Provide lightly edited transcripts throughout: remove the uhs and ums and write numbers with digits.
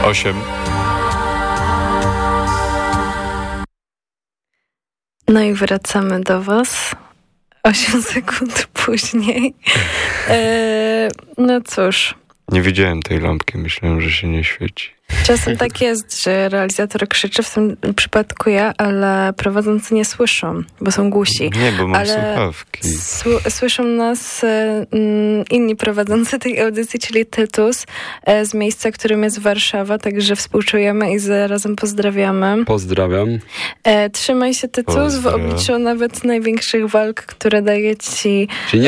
8. No i wracamy do was 8 sekund później. No cóż. Nie widziałem tej lampki, myślałem, że się nie świeci. Czasem tak jest, że realizator krzyczy, w tym przypadku ja, ale prowadzący nie słyszą, bo są głusi. Nie, bo mam słuchawki. Słyszą nas inni prowadzący tej audycji, czyli Tytus z miejsca, którym jest Warszawa, także współczujemy i zarazem pozdrawiamy. Pozdrawiam. Trzymaj się, Tytus, w obliczu nawet największych walk, które daje ci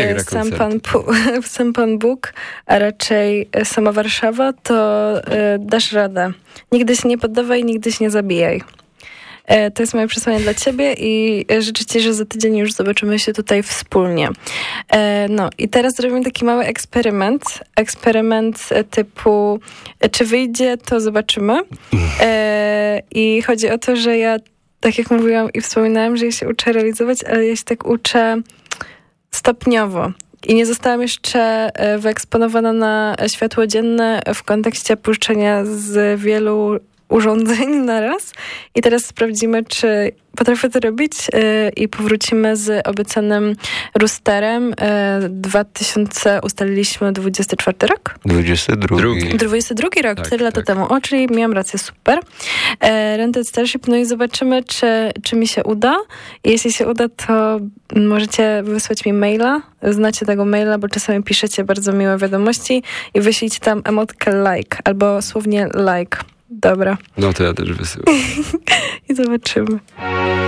sam Pan Bóg, a raczej sama Warszawa, to dasz radę. Nigdy się nie poddawaj, nigdy się nie zabijaj. To jest moje przesłanie dla ciebie i życzę ci, że za tydzień już zobaczymy się tutaj wspólnie. No i teraz zrobimy taki mały eksperyment typu czy wyjdzie, to zobaczymy. I chodzi o to, że ja, tak jak mówiłam i wspominałam, że ja się uczę realizować, ale ja się tak uczę stopniowo. I nie zostałam jeszcze wyeksponowana na światło dzienne w kontekście puszczenia z wielu urządzeń na raz. I teraz sprawdzimy, czy potrafię to robić i powrócimy z obiecanym Roosterem. 2000 ustaliliśmy 24 rok? 22 rok, tak, 4 lata temu. O, czyli miałam rację, super. Rented Starship, no i zobaczymy, czy mi się uda. Jeśli się uda, to możecie wysłać mi maila. Znacie tego maila, bo czasami piszecie bardzo miłe wiadomości i wyślijcie tam emotkę like albo słownie like. Dobra. No to ja też wysyłam. I zobaczymy.